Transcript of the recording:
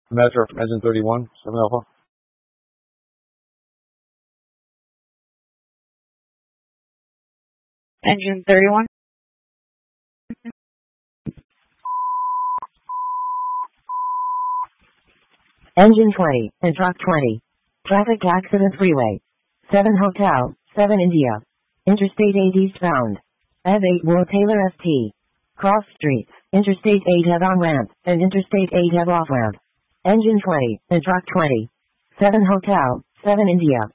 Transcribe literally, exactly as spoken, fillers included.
Metro from engine thirty-one, seven Alpha. Engine thirty-one. Engine twenty, and truck twenty. Traffic accident freeway. seven Hotel, seven India. Interstate eight eastbound. E V eight War Taylor S T. Cross streets, Interstate eight head on ramp, and Interstate eight head off ramp. Engine twenty, and truck twenty. seven Hotel, seven India.